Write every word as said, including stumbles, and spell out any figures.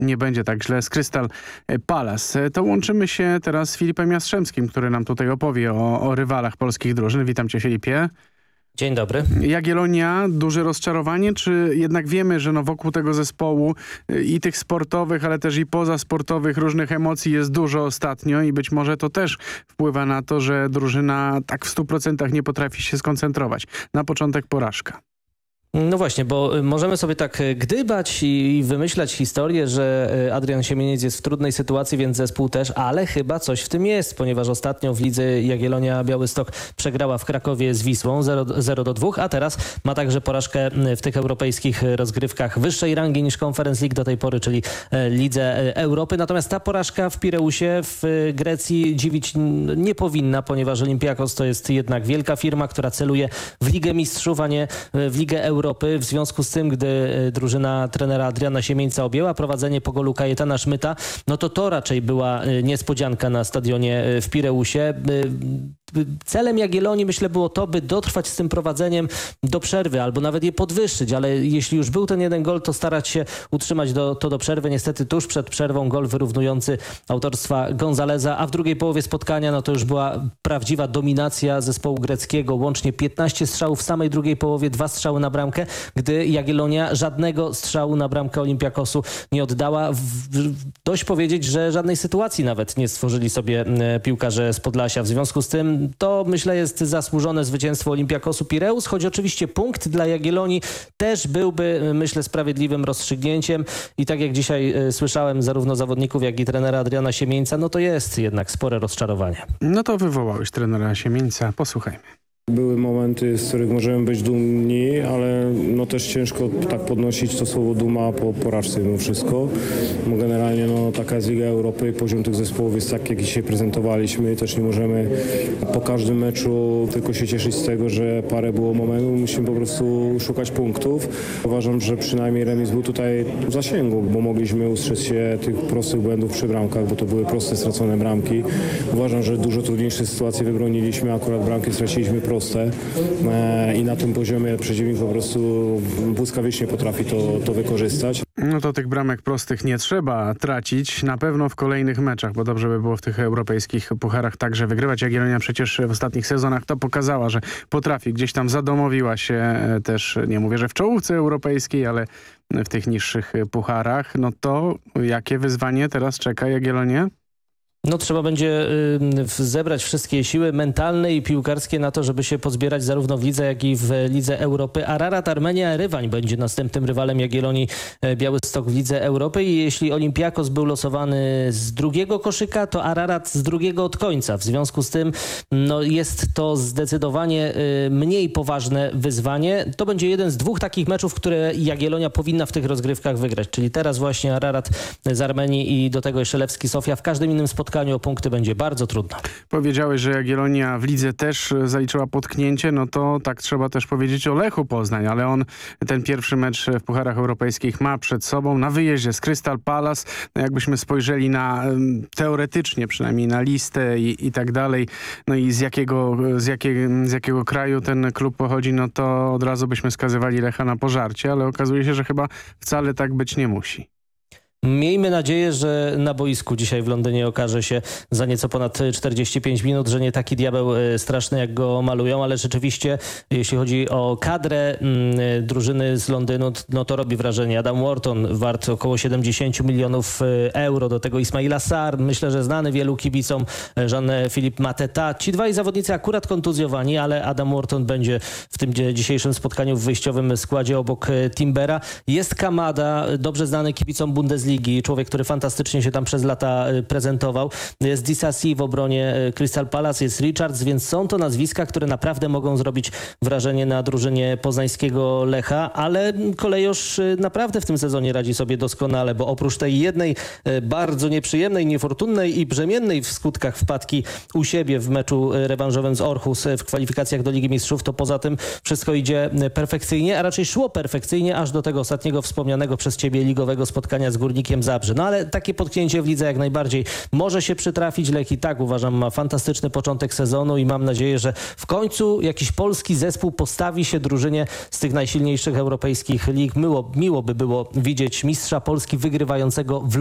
nie będzie tak źle z Crystal Palace. To łączymy się teraz z Filipem Jastrzębskim, który nam tutaj opowie o, o rywalach polskich drużyn. Witam cię, Filipie. Dzień dobry. Jagiellonia, duże rozczarowanie, czy jednak wiemy, że no wokół tego zespołu i tych sportowych, ale też i pozasportowych różnych emocji jest dużo ostatnio i być może to też wpływa na to, że drużyna tak w stu procentach nie potrafi się skoncentrować. Na początek porażka. No właśnie, bo możemy sobie tak gdybać i wymyślać historię, że Adrian Siemieniec jest w trudnej sytuacji, więc zespół też, ale chyba coś w tym jest, ponieważ ostatnio w lidze Jagiellonia Białystok przegrała w Krakowie z Wisłą zero do dwóch, a teraz ma także porażkę w tych europejskich rozgrywkach wyższej rangi niż Conference League do tej pory, czyli Lidze Europy. Natomiast ta porażka w Pireusie w Grecji dziwić nie powinna, ponieważ Olympiakos to jest jednak wielka firma, która celuje w Ligę Mistrzów, a nie w Ligę Europy. Europy. W związku z tym, gdy drużyna trenera Adriana Siemieńca objęła prowadzenie po golu Kajetana Szmyta, no to to raczej była niespodzianka na stadionie w Pireusie. Celem Jagiellonii, myślę, było to, by dotrwać z tym prowadzeniem do przerwy albo nawet je podwyższyć, ale jeśli już był ten jeden gol, to starać się utrzymać do, to do przerwy. Niestety tuż przed przerwą gol wyrównujący autorstwa Gonzaleza, a w drugiej połowie spotkania no to już była prawdziwa dominacja zespołu greckiego. Łącznie piętnaście strzałów w samej drugiej połowie, dwa strzały na bramkę, gdy Jagiellonia żadnego strzału na bramkę Olympiakosu nie oddała. Dość powiedzieć, że żadnej sytuacji nawet nie stworzyli sobie piłkarze z Podlasia. W związku z tym to, myślę, jest zasłużone zwycięstwo Olympiakosu Pireus, choć oczywiście punkt dla Jagiellonii też byłby, myślę, sprawiedliwym rozstrzygnięciem i tak jak dzisiaj słyszałem zarówno zawodników, jak i trenera Adriana Siemieńca, no to jest jednak spore rozczarowanie. No to wywołałeś trenera Siemieńca, posłuchajmy. Były momenty, z których możemy być dumni, ale no też ciężko tak podnosić to słowo duma po porażce mimo wszystko. Bo generalnie no, taka jest Liga Europy i poziom tych zespołów jest tak, jak dzisiaj prezentowaliśmy. Też nie możemy po każdym meczu tylko się cieszyć z tego, że parę było momentów. Musimy po prostu szukać punktów. Uważam, że przynajmniej remis był tutaj w zasięgu, bo mogliśmy ustrzec się tych prostych błędów przy bramkach, bo to były proste, stracone bramki. Uważam, że dużo trudniejsze sytuacje wybroniliśmy, akurat bramki straciliśmy proste i na tym poziomie przeciwnik po prostu błyskawicznie potrafi to, to wykorzystać. No to tych bramek prostych nie trzeba tracić, na pewno w kolejnych meczach, bo dobrze by było w tych europejskich pucharach także wygrywać. Jagiellonia przecież w ostatnich sezonach to pokazała, że potrafi. Gdzieś tam zadomowiła się też, nie mówię, że w czołówce europejskiej, ale w tych niższych pucharach. No to jakie wyzwanie teraz czeka Jagiellonię? No trzeba będzie y, zebrać wszystkie siły mentalne i piłkarskie na to, żeby się pozbierać zarówno w lidze, jak i w Lidze Europy. Ararat Armenia Erywań będzie następnym rywalem Jagiellonii Białystok w Lidze Europy i jeśli Olympiakos był losowany z drugiego koszyka, to Ararat z drugiego od końca. W związku z tym no, jest to zdecydowanie y, mniej poważne wyzwanie. To będzie jeden z dwóch takich meczów, które Jagiellonia powinna w tych rozgrywkach wygrać. Czyli teraz właśnie Ararat z Armenii i do tego jeszcze Lewski Sofia. W każdym innym spotkaniu o punkty będzie bardzo trudno. Powiedziałeś, że Jagiellonia w lidze też zaliczyła potknięcie, no to tak trzeba też powiedzieć o Lechu Poznań, ale on ten pierwszy mecz w pucharach europejskich ma przed sobą na wyjeździe z Crystal Palace. No jakbyśmy spojrzeli na teoretycznie przynajmniej na listę i, i tak dalej, no i z jakiego, z, jakiego, z jakiego kraju ten klub pochodzi, no to od razu byśmy skazywali Lecha na pożarcie, ale okazuje się, że chyba wcale tak być nie musi. Miejmy nadzieję, że na boisku dzisiaj w Londynie okaże się za nieco ponad czterdzieści pięć minut, że nie taki diabeł straszny, jak go malują, ale rzeczywiście, jeśli chodzi o kadrę mm, drużyny z Londynu, no to robi wrażenie. Adam Wharton wart około siedemdziesiąt milionów euro, do tego Ismaila Sarr, myślę, że znany wielu kibicom, Jean-Philippe Mateta. Ci dwaj zawodnicy akurat kontuzjowani, ale Adam Wharton będzie w tym dzisiejszym spotkaniu w wyjściowym składzie obok Timbera. Jest Kamada, dobrze znany kibicom Bundesligi, człowiek, który fantastycznie się tam przez lata prezentował. Jest Disasi w obronie Crystal Palace, jest Richards, więc są to nazwiska, które naprawdę mogą zrobić wrażenie na drużynie poznańskiego Lecha, ale Kolejosz naprawdę w tym sezonie radzi sobie doskonale, bo oprócz tej jednej bardzo nieprzyjemnej, niefortunnej i brzemiennej w skutkach wpadki u siebie w meczu rewanżowym z Orhus w kwalifikacjach do Ligi Mistrzów, to poza tym wszystko idzie perfekcyjnie, a raczej szło perfekcyjnie aż do tego ostatniego wspomnianego przez ciebie ligowego spotkania z Górnikiem Górnikiem Zabrze. No ale takie potknięcie w lidze jak najbardziej może się przytrafić. Lech i tak, uważam, ma fantastyczny początek sezonu i mam nadzieję, że w końcu jakiś polski zespół postawi się drużynie z tych najsilniejszych europejskich lig. Miło, miło by było widzieć mistrza Polski wygrywającego w